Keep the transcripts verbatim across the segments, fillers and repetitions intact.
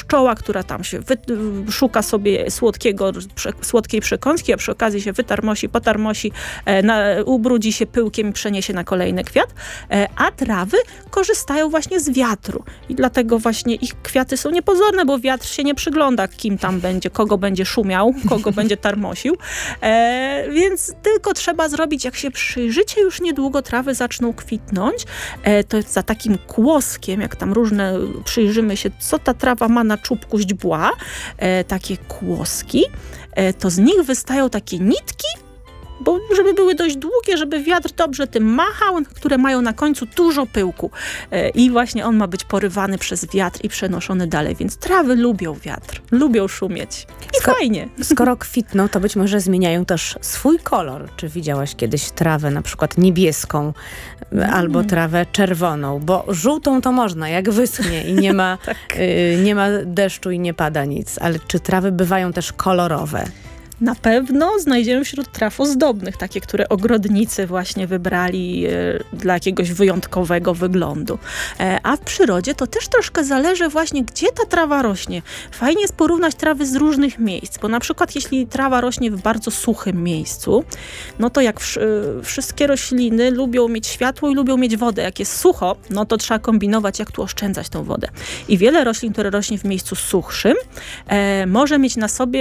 pszczoła, która tam się wy, szuka sobie słodkiego, prze, słodkiej przekąski, a przy okazji się wytarmosi, potarmosi, e, na, ubrudzi się pyłkiem i przeniesie na kolejny kwiat, e, a trawy korzystają właśnie z wiatru i dlatego właśnie ich kwiaty są niepozorne, bo wiatr się nie przygląda, kim tam będzie, kogo będzie szumiał, kogo będzie tarmosił, e, więc tylko trzeba zrobić, jak się przyjrzycie, już niedługo trawy zaczną kwitnąć, e, to za takim kłoskiem, jak tam różne, przyjrzymy się, co ta trawa ma na czubku źdźbła, e, takie kłoski, e, to z nich wystają takie nitki, bo żeby były dość długie, żeby wiatr dobrze tym machał, które mają na końcu dużo pyłku. E, I właśnie on ma być porywany przez wiatr i przenoszony dalej, więc trawy lubią wiatr, lubią szumieć. I Sko- fajnie. Skoro kwitną, to być może zmieniają też swój kolor. Czy widziałaś kiedyś trawę na przykład niebieską mm. albo trawę czerwoną? Bo żółtą to można, jak wyschnie i nie ma, tak. y, nie ma deszczu i nie pada nic. Ale czy trawy bywają też kolorowe? Na pewno znajdziemy wśród traw ozdobnych, takie, które ogrodnicy właśnie wybrali e, dla jakiegoś wyjątkowego wyglądu. E, a w przyrodzie to też troszkę zależy właśnie, gdzie ta trawa rośnie. Fajnie jest porównać trawy z różnych miejsc, bo na przykład jeśli trawa rośnie w bardzo suchym miejscu, no to jak w, e, wszystkie rośliny lubią mieć światło i lubią mieć wodę. Jak jest sucho, no to trzeba kombinować, jak tu oszczędzać tą wodę. I wiele roślin, które rośnie w miejscu suchszym, e, może mieć na sobie...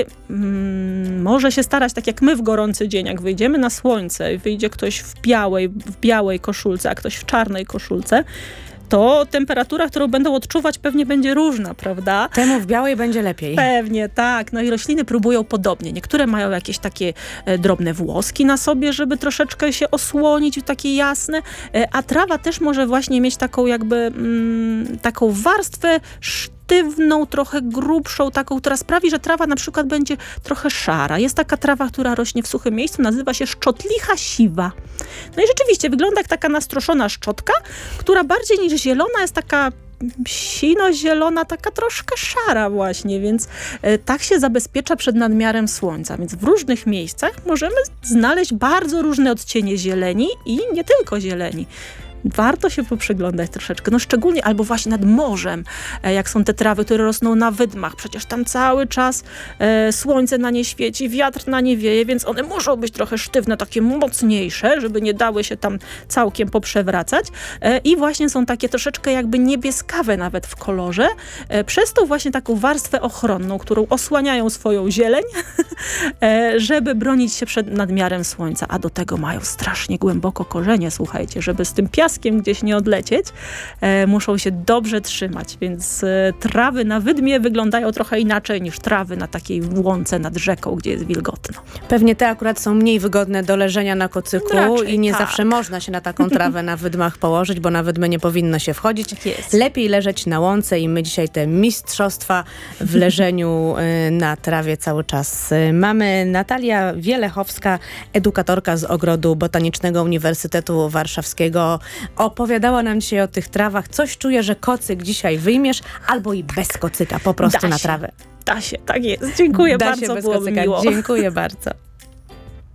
Mm, może się starać, tak jak my w gorący dzień, jak wyjdziemy na słońce i wyjdzie ktoś w białej, w białej koszulce, a ktoś w czarnej koszulce, to temperatura, którą będą odczuwać, pewnie będzie różna, prawda? Temu w białej będzie lepiej. Pewnie, tak. No i rośliny próbują podobnie. Niektóre mają jakieś takie e, drobne włoski na sobie, żeby troszeczkę się osłonić, takie jasne, e, a trawa też może właśnie mieć taką jakby mm, taką warstwę sztywną, trochę grubszą, taką, która sprawi, że trawa na przykład będzie trochę szara. Jest taka trawa, która rośnie w suchym miejscu, nazywa się szczotlicha siwa. No i rzeczywiście wygląda jak taka nastroszona szczotka, która bardziej niż zielona jest taka sino-zielona, taka troszkę szara właśnie, więc e, tak się zabezpiecza przed nadmiarem słońca. Więc w różnych miejscach możemy znaleźć bardzo różne odcienie zieleni i nie tylko zieleni. Warto się poprzyglądać troszeczkę, no szczególnie albo właśnie nad morzem, e, jak są te trawy, które rosną na wydmach, przecież tam cały czas e, słońce na nie świeci, wiatr na nie wieje, więc one muszą być trochę sztywne, takie mocniejsze, żeby nie dały się tam całkiem poprzewracać e, i właśnie są takie troszeczkę jakby niebieskawe nawet w kolorze, e, przez tą właśnie taką warstwę ochronną, którą osłaniają swoją zieleń, e, żeby bronić się przed nadmiarem słońca, a do tego mają strasznie głęboko korzenie, słuchajcie, żeby z tym piaskiem gdzieś nie odlecieć, e, muszą się dobrze trzymać, więc e, trawy na wydmie wyglądają trochę inaczej niż trawy na takiej łące nad rzeką, gdzie jest wilgotno. Pewnie te akurat są mniej wygodne do leżenia na kocyku Raczej i nie tak. zawsze można się na taką trawę na wydmach położyć, bo na wydmę nie powinno się wchodzić. Tak jest. Lepiej leżeć na łące i my dzisiaj te mistrzostwa w leżeniu y, na trawie cały czas y, mamy. Natalia Wielechowska, edukatorka z Ogrodu Botanicznego Uniwersytetu Warszawskiego, opowiadała nam dzisiaj o tych trawach. Coś czuję, że kocyk dzisiaj wyjmiesz, albo i bez kocyka, po prostu Da na się. trawę. Da się, tak jest. Dziękuję Da bardzo, się bez było kocyka. miło. Dziękuję bardzo.